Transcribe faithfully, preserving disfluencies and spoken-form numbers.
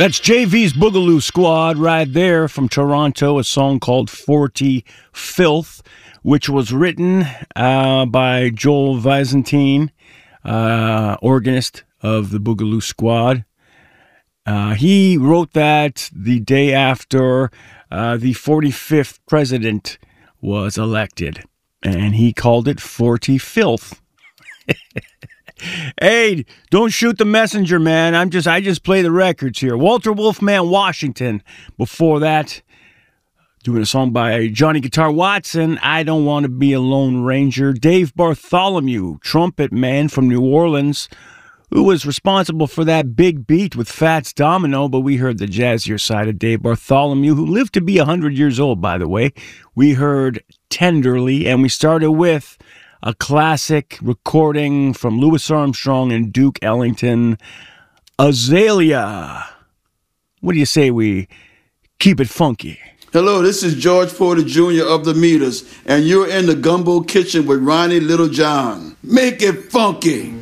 That's J V's Boogaloo Squad right there from Toronto, a song called forty Filth, which was written uh, by Joel Byzantine, uh, organist of the Boogaloo Squad. Uh, he wrote that the day after uh, the forty-fifth president was elected, and he called it forty Filth. Hey, don't shoot the messenger, man. I'm just, I just play the records here. Walter Wolfman Washington. Before that, doing a song by Johnny Guitar Watson, I Don't Want to Be a Lone Ranger. Dave Bartholomew, trumpet man from New Orleans, who was responsible for that big beat with Fats Domino, but we heard the jazzier side of Dave Bartholomew, who lived to be one hundred years old, by the way. We heard Tenderly, and we started with a classic recording from Louis Armstrong and Duke Ellington, Azalea. What do you say we keep it funky? Hello, this is George Porter Junior of the Meters, and you're in the Gumbo Kitchen with Ronnie Littlejohn. Make it funky.